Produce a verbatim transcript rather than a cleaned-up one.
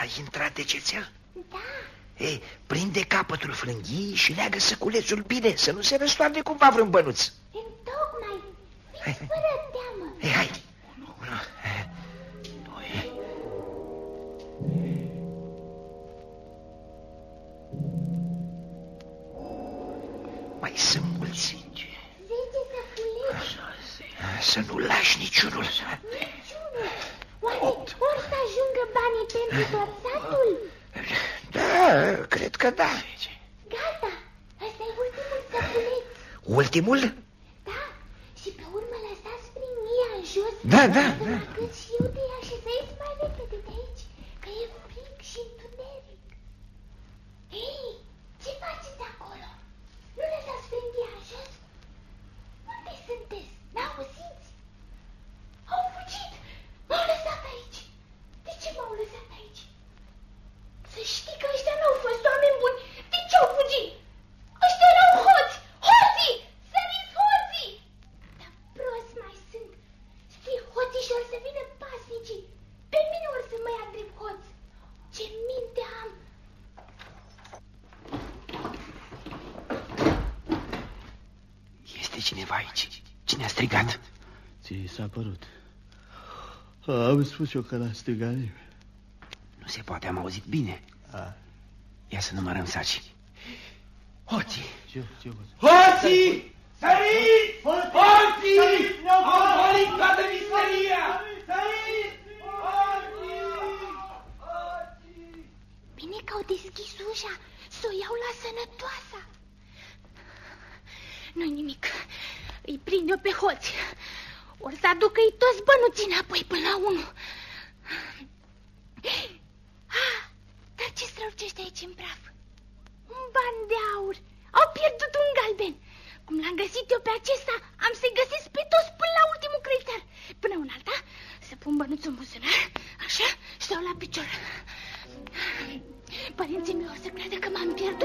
Ai intrat de cețel? Da. Ei, prinde capătul frânghiei și leagă săculețul bine, să nu se răstoarne cumva vreun bănuț. Întocmai, fiți fără teamă. Ei, hai. Unu, doi. Mai sunt mulți. Zece săculeți. Să nu lași niciunul. Niciunul. Oare ori să ajungă banii pentru tot satul? Da, cred că da. Gata, ăsta e ultimul săculeț. Ultimul? Da, și pe urmă lăsați prin mia în jos. Da, da, să da. cât și eu te așezăiți mai repede de aici, că e frig și întuneric. Ei, ce faceți acolo? Nu lăsați frânghia în jos? Unde sunteți? N-auziți? Au fugit! M-au lăsat aici! De ce m-au lăsat aici? Să știi că ăștia n-au fost oameni buni! De ce au fugit? Ăștia erau hoți! Hoții! Săriți hoții! Dar prost mai sunt! Fie hoții și or să vină pasnicii! Pe mine or să mă ia drept hoț! Ce minte am! Este cineva aici. Cine a strigat? Ți s-a părut. Am spus eu că l-a strigat nimeni. Nu se poate, am auzit bine. A. Ia să numărăm saci. Hoții! Ce, ce, Hoții! Săriți! Hoții! Au pălit toată miseria! Săriți! Bine că au deschis ușa, s-o iau la sănătoasa. Nu-i nimic, îi prind eu pe hoți. Or să aducă-i toți bănuții înapoi până la unul. Ah, dar ce strălucește aici în praf? Un ban de aur. Au pierdut un galben. Cum l-am găsit eu pe acesta, am să-i găsesc pe toți până la ultimul creitar. Până un alta, să pun bănuțul în buzunar, așa, și stau la picior. Părinții mei o să creadă că m-am pierdut.